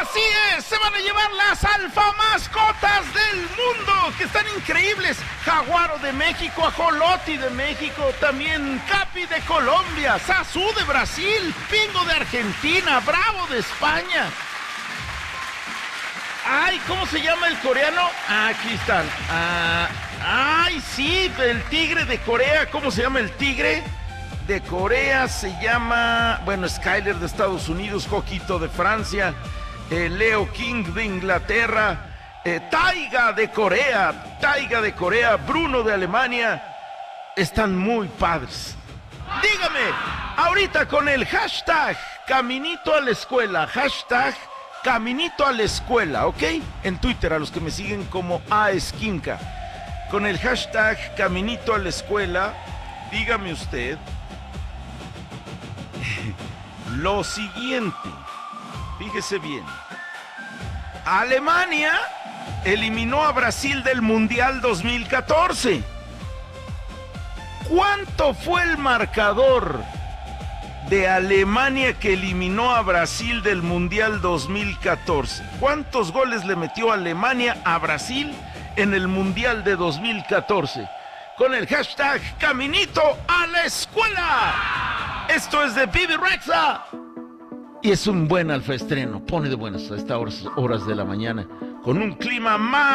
Así es, se van a llevar las alfa mascotas del mundo, que están increíbles. Jaguaro de México, Ajoloti de México, también Capi de Colombia, Sazú de Brasil, Pingo de Argentina, Bravo de España. Ay, ¿cómo se llama el coreano? Aquí están. Ay, sí, el tigre de Corea. ¿Cómo se llama el tigre de Corea? Se llama, bueno, Skyler de Estados Unidos, Coquito de Francia, Leo King de Inglaterra, Taiga de Corea, Bruno de Alemania. Están muy padres. Dígame, ahorita con el hashtag Caminito a la Escuela, hashtag Caminito a la Escuela, ¿ok? En Twitter, a los que me siguen como aesquinca. Con el hashtag Caminito a la Escuela, dígame usted lo siguiente. Fíjese bien. Alemania eliminó a Brasil del Mundial 2014. ¿Cuánto fue el marcador de Alemania que eliminó a Brasil del Mundial 2014? ¿Cuántos goles le metió Alemania a Brasil en el Mundial de 2014? Con el hashtag Caminito a la Escuela. Esto es de Bibi Rexha. Y es un buen alfaestreno. Pone de buenas a estas horas de la mañana. Con un clima más